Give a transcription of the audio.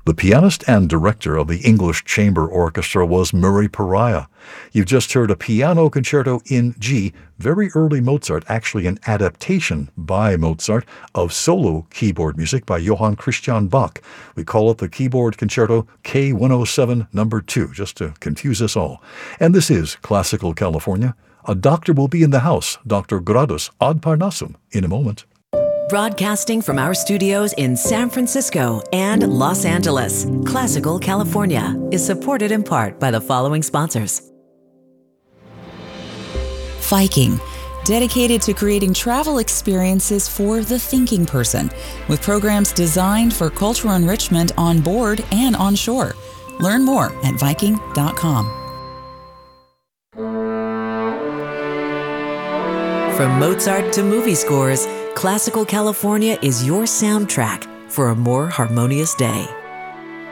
The pianist and director of the English Chamber Orchestra was Murray Pariah. You've just heard a piano concerto in G, very early Mozart, actually an adaptation by Mozart of solo keyboard music by Johann Christian Bach. We call it the Keyboard Concerto K107 No. 2, just to confuse us all. And this is Classical California. A doctor will be in the house, Dr. Gradus ad Parnassum, in a moment. Broadcasting from our studios in San Francisco and Los Angeles, Classical California is supported in part by the following sponsors. Viking, dedicated to creating travel experiences for the thinking person, with programs designed for cultural enrichment on board and on shore. Learn more at Viking.com. From Mozart to movie scores, Classical California is your soundtrack for a more harmonious day.